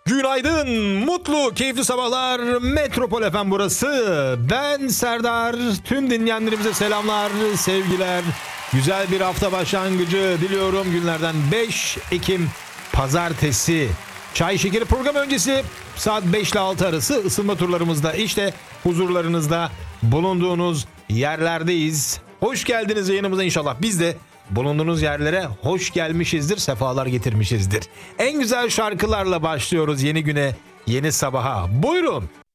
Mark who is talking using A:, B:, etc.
A: Günaydın, mutlu, keyifli sabahlar. Metropol FM burası. Ben Serdar. Tüm dinleyenlerimize selamlar, sevgiler. Güzel bir hafta başlangıcı diliyorum. Günlerden 5 Ekim Pazartesi. Çay Şekeri program öncesi saat 5 ile 6 arası ısınma turlarımızda işte huzurlarınızda bulunduğunuz yerlerdeyiz. Hoş geldiniz yayınımıza inşallah. Biz de bulunduğunuz yerlere hoş gelmişizdir, sefalar getirmişizdir. En güzel şarkılarla başlıyoruz yeni güne, yeni sabaha. Buyurun.